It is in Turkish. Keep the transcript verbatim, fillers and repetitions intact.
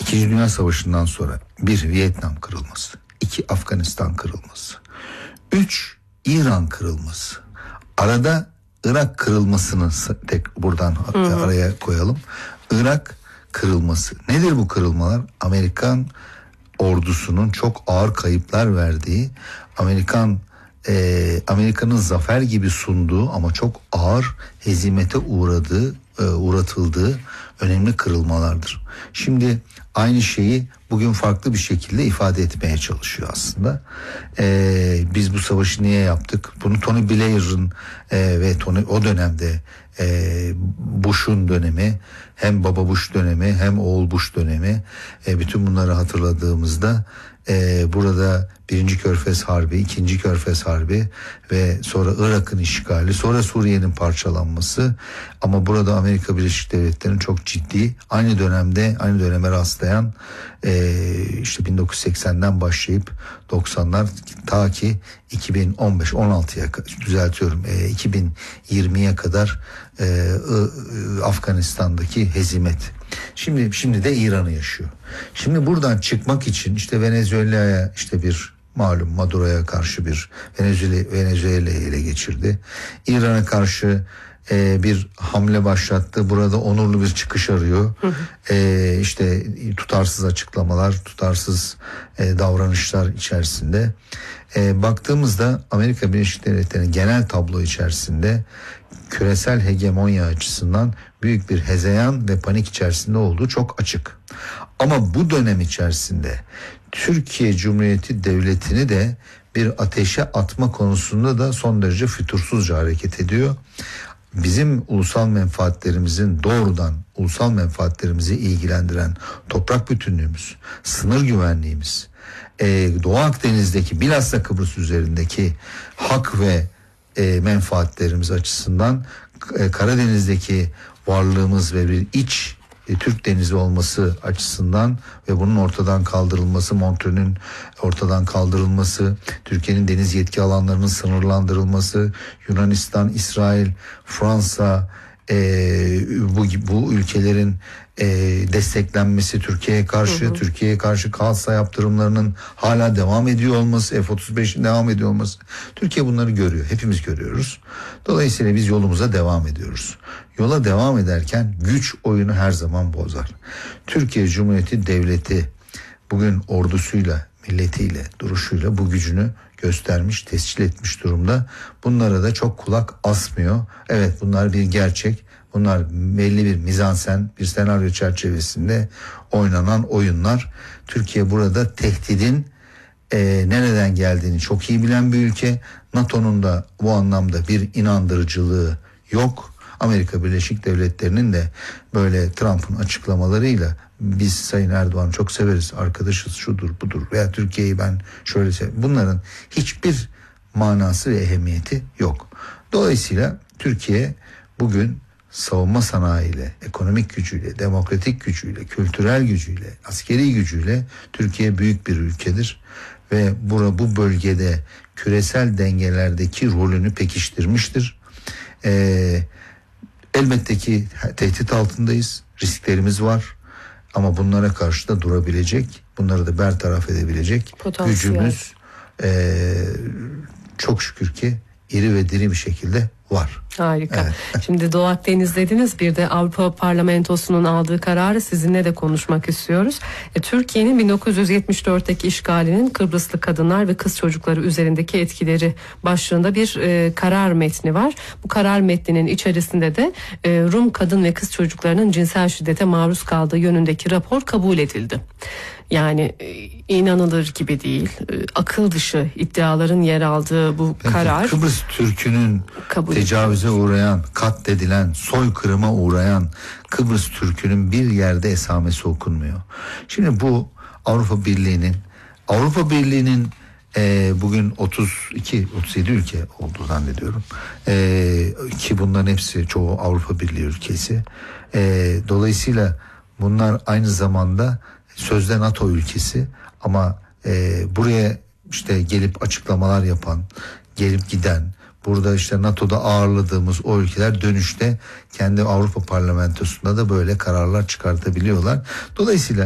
İkinci Dünya Savaşı'ndan sonra bir Vietnam kırılması, iki Afganistan kırılması, üç İran kırılması, arada Irak kırılmasını tek buradan hı hı. araya koyalım. Irak kırılması. Nedir bu kırılmalar? Amerikan ordusunun çok ağır kayıplar verdiği, Amerikan e, Amerika'nın zafer gibi sunduğu ama çok ağır hezimete uğradığı, e, uğratıldığı önemli kırılmalardır. Şimdi aynı şeyi bugün farklı bir şekilde ifade etmeye çalışıyor aslında. Ee, biz bu savaşı niye yaptık? Bunu Tony Blair'ın e, ve Tony o dönemde e, Bush'un dönemi, hem baba Bush dönemi hem oğul Bush dönemi, e, bütün bunları hatırladığımızda e, burada birinci Körfez Harbi, ikinci Körfez Harbi ve sonra Irak'ın işgali, sonra Suriye'nin parçalanması, ama burada Amerika Birleşik Devletleri'nin çok ciddi, aynı dönemde aynı döneme rastlayan e, işte bin dokuz yüz seksenden başlayıp doksanlar ta ki iki bin on beş on altıya düzeltiyorum e, iki bin yirmiye kadar e, Afganistan'daki hezimet. Şimdi şimdi de İran'ı yaşıyor. Şimdi buradan çıkmak için işte Venezuela'ya, işte bir malum Maduro'ya karşı bir Venezuela Venezuela'yı ele geçirdi. İran'a karşı e, bir hamle başlattı. Burada onurlu bir çıkış arıyor. Hı hı. E, işte tutarsız açıklamalar, tutarsız e, davranışlar içerisinde. E, baktığımızda Amerika Birleşik Devletleri'nin genel tablo içerisinde küresel hegemonya açısından büyük bir hezeyan ve panik içerisinde olduğu çok açık. Ama bu dönem içerisinde Türkiye Cumhuriyeti Devleti'ni de bir ateşe atma konusunda da son derece fütursuzca hareket ediyor. Bizim ulusal menfaatlerimizin, doğrudan ulusal menfaatlerimizi ilgilendiren toprak bütünlüğümüz, sınır güvenliğimiz, Doğu Akdeniz'deki bilhassa Kıbrıs üzerindeki hak ve e, menfaatlerimiz açısından e, Karadeniz'deki varlığımız ve bir iç e, Türk denizi olması açısından ve bunun ortadan kaldırılması, Montreux'ün ortadan kaldırılması, Türkiye'nin deniz yetki alanlarının sınırlandırılması, Yunanistan, İsrail, Fransa, e, bu, bu ülkelerin e, desteklenmesi Türkiye'ye karşı, hı hı. Türkiye'ye karşı kalsa yaptırımlarının hala devam ediyor olması, F otuz beşin devam ediyor olması. Türkiye bunları görüyor. Hepimiz görüyoruz. Dolayısıyla biz yolumuza devam ediyoruz. Yola devam ederken güç oyunu her zaman bozar. Türkiye Cumhuriyeti Devleti bugün ordusuyla, milletiyle, duruşuyla bu gücünü göstermiş, tescil etmiş durumda. Bunlara da çok kulak asmıyor. Evet, bunlar bir gerçek. Bunlar belli bir mizansen, bir senaryo çerçevesinde oynanan oyunlar. Türkiye burada tehdidin e, nereden geldiğini çok iyi bilen bir ülke. NATO'nun da bu anlamda bir inandırıcılığı yok. Amerika Birleşik Devletleri'nin de böyle Trump'ın açıklamalarıyla biz Sayın Erdoğan'ı çok severiz, arkadaşız, şudur budur veya Türkiye'yi ben şöyle seviyorum, bunların hiçbir manası ve ehemmiyeti yok. Dolayısıyla Türkiye bugün savunma sanayiyle, ekonomik gücüyle, demokratik gücüyle, kültürel gücüyle, askeri gücüyle Türkiye büyük bir ülkedir ve bura, bu bölgede küresel dengelerdeki rolünü pekiştirmiştir. Ee, elbette ki tehdit altındayız, risklerimiz var ama bunlara karşı da durabilecek, bunları da bertaraf edebilecek potansiyel gücümüz e, çok şükür ki iri ve diri bir şekilde var. Harika. Evet. Şimdi Doğu Akdeniz dediniz, bir de Avrupa Parlamentosu'nun aldığı kararı sizinle de konuşmak istiyoruz. E, Türkiye'nin bin dokuz yüz yetmiş dörtteki işgalinin Kıbrıslı kadınlar ve kız çocukları üzerindeki etkileri başlığında bir e, karar metni var. Bu karar metninin içerisinde de e, Rum kadın ve kız çocuklarının cinsel şiddete maruz kaldığı yönündeki rapor kabul edildi. Yani inanılır gibi değil, akıl dışı iddiaların yer aldığı bu Peki, karar. Kıbrıs Türk'ünün tecavüze uğrayan, katledilen, soykırıma uğrayan Kıbrıs Türk'ünün bir yerde esamesi okunmuyor. Şimdi bu Avrupa Birliği'nin Avrupa Birliği'nin e, bugün otuz iki otuz yedi ülke oldu zannediyorum. E, ki bunların hepsi çoğu Avrupa Birliği ülkesi. E, dolayısıyla bunlar aynı zamanda sözde NATO ülkesi ama e, buraya işte gelip açıklamalar yapan, gelip giden, burada işte NATO'da ağırladığımız o ülkeler dönüşte kendi Avrupa Parlamentosu'nda da böyle kararlar çıkartabiliyorlar. Dolayısıyla